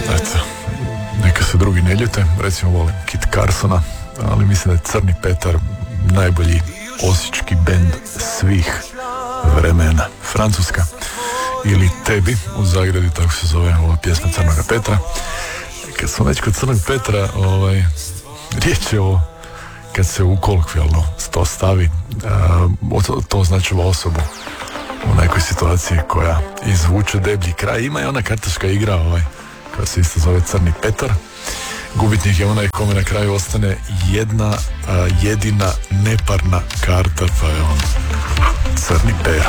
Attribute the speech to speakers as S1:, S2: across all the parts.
S1: eto, neka se drugi ne ljute, recimo volim Kit Carsona, ali mislim da je Crni Petar najbolji osječki bend svih vremena. Francuska ili Tebi u Zagrebi, tako se zove ova pjesma Crnoga Petra. Kad smo već kod Crnog Petra, riječ je o, kad se u kolokvijalno to stavi, to označava osobu u nekoj situaciji koja izvuče deblji kraj. Ima i ona kartaška igra koja se isto zove Crni Petar. Gubitnik je onaj kome na kraju ostane jedna jedina neparna karta, pa je on Crni Pero.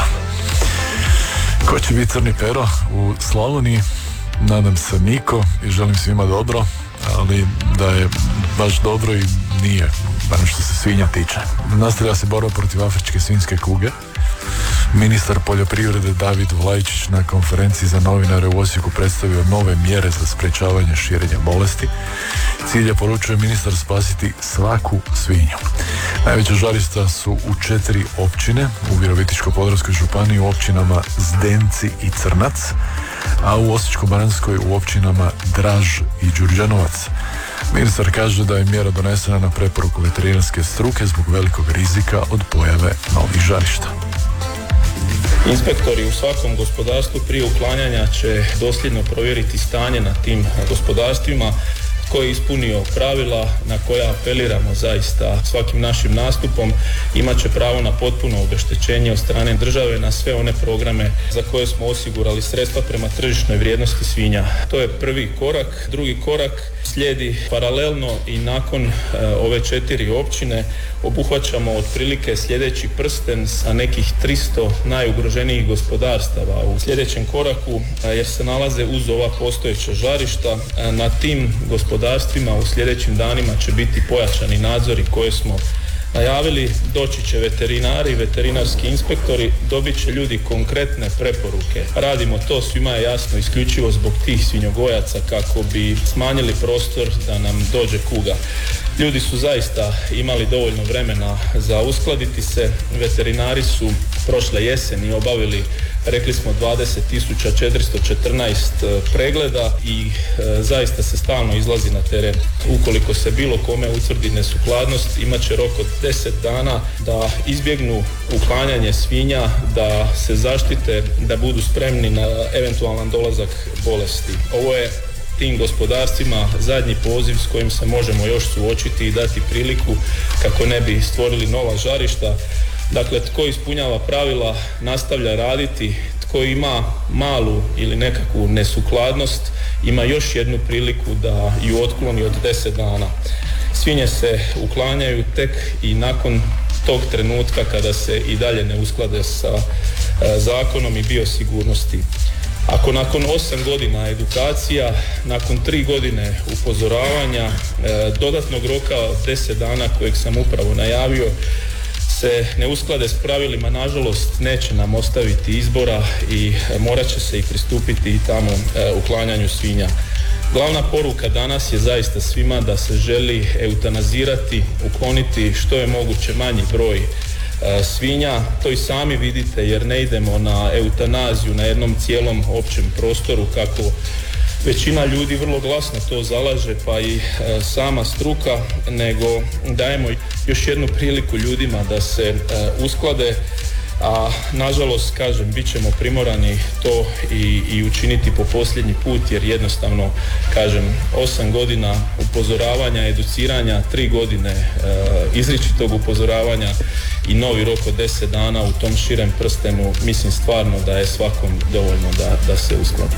S1: Ko će biti Crni Pero u Slavoniji? Nadam se niko i želim svima dobro, ali da je baš dobro i nije, barem što se svinja tiče. Nastavlja se borba protiv afričke svinjske kuge. Ministar poljoprivrede David Vlajčić na konferenciji za novinare u Osijeku predstavio nove mjere za sprečavanje širenja bolesti. Cilj je, poručuje ministar, spasiti svaku svinju. Najveća žarišta su u 4 općine, u Virovitičko-podravskoj županiji u općinama Zdenci i Crnac, a u Osječko-baranjskoj u općinama Draž i Đurđanovac. Ministar kaže da je mjera donesena na preporuku veterinarske struke zbog velikog rizika od pojave novih žarišta.
S2: Inspektori u svakom gospodarstvu prije uklanjanja će dosljedno provjeriti stanje na tim gospodarstvima, tko je ispunio pravila na koja apeliramo zaista svakim našim nastupom, imat će pravo na potpuno obeštećenje od strane države na sve one programe za koje smo osigurali sredstva prema tržišnoj vrijednosti svinja. To je prvi korak. Drugi korak slijedi paralelno i nakon ove 4 općine obuhvaćamo otprilike sljedeći prsten sa nekih 300 najugroženijih gospodarstava u sljedećem koraku, jer se nalaze uz ova postojeća žarišta. Na tim gospodarstvima u sljedećim danima će biti pojačani nadzori koje smo najavili. Doći će veterinari, veterinarski inspektori, dobit će ljudi konkretne preporuke. Radimo to, svima je jasno, isključivo zbog tih svinjogojaca kako bi smanjili prostor da nam dođe kuga. Ljudi su zaista imali dovoljno vremena za uskladiti se. Veterinari su prošle jeseni obavili, rekli smo, 20.414 pregleda i zaista se stalno izlazi na teren. Ukoliko se bilo kome utvrdi nesukladnost, imat će rok od 10 dana da izbjegnu uklanjanje svinja, da se zaštite, da budu spremni na eventualan dolazak bolesti. Ovo je tim gospodarstvima zadnji poziv s kojim se možemo još suočiti i dati priliku kako ne bi stvorili nova žarišta. Dakle, tko ispunjava pravila nastavlja raditi, tko ima malu ili nekakvu nesukladnost ima još jednu priliku da ju otkloni od 10 dana. Svinje se uklanjaju tek i nakon tog trenutka kada se i dalje ne usklade sa zakonom i biosigurnosti. Ako nakon 8 godina edukacija, nakon 3 godine upozoravanja, dodatnog roka od 10 dana kojeg sam upravo najavio, se ne usklade s pravilima, nažalost neće nam ostaviti izbora i morat će se i pristupiti i tamo uklanjanju svinja. Glavna poruka danas je zaista svima da se želi eutanazirati, ukloniti što je moguće manji broj svinja. To i sami vidite jer ne idemo na eutanaziju na jednom cijelom općem prostoru kako većina ljudi vrlo glasno to zalaže, pa i sama struka, nego dajemo još jednu priliku ljudima da se usklade, a nažalost, kažem, bit ćemo primorani to i učiniti po posljednji put, jer jednostavno, kažem, 8 godina upozoravanja, educiranja, 3 godine izričitog upozoravanja i novi rok od 10 dana u tom širem prstenu, mislim stvarno da je svakom dovoljno da se uskladi.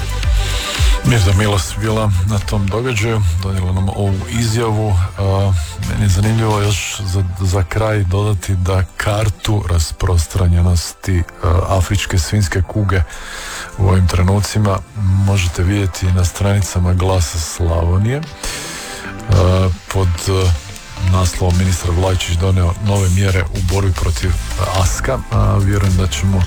S1: Mirda Milas bila na tom događaju, donijela nam ovu izjavu. Meni je zanimljivo još za kraj dodati da kartu rasprostranjenosti afričke svinjske kuge u ovim trenucima možete vidjeti na stranicama Glasa Slavonije. Pod naslovom ministar Vlajčić doneo nove mjere u borbi protiv Aska. Vjerujem da ćemo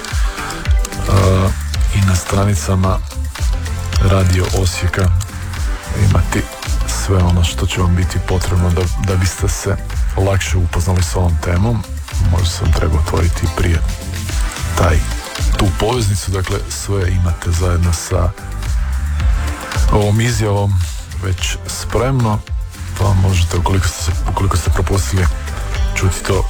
S1: i na stranicama Radio Osijeka imati sve ono što će vam biti potrebno da biste se lakše upoznali s ovom temom. Možda sam trebao otvoriti prije tu poveznicu, dakle sve imate zajedno sa ovom izjavom već spremno, pa možete, ukoliko ste propustili čuti to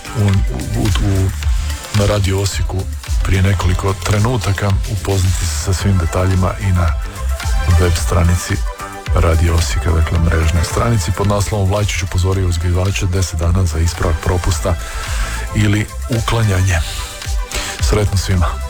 S1: na Radio Osijeku prije nekoliko trenutaka, upoznati se sa svim detaljima i na web stranici Radio Osijeka, dakle mrežnoj stranici pod naslovom Vlajčić upozorio uzgajivače 10 dana za ispravak propusta ili uklanjanje. Sretno svima.